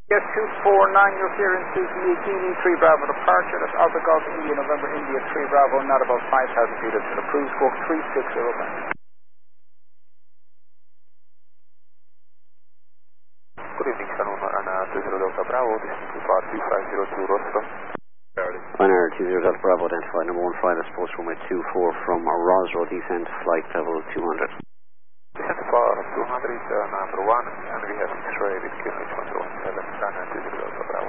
Yes, 249, you're here in Suzuki, Guinea 3 Bravo departure. That's Alpha Golf India, November India 3 Bravo, not about 5,000 feet up to the cruise squawk 360 back. Good evening, Saloon, and 20 Delta Bravo, this is depart 2502 Rostov. Ryanair 20 Delta Bravo, identified number 1 flight, approach runway 24 from Rosro, descent flight level 200. Descent for 200, number 1, and we have X-ray with QNH control 7, Ryanair 20 Delta Bravo.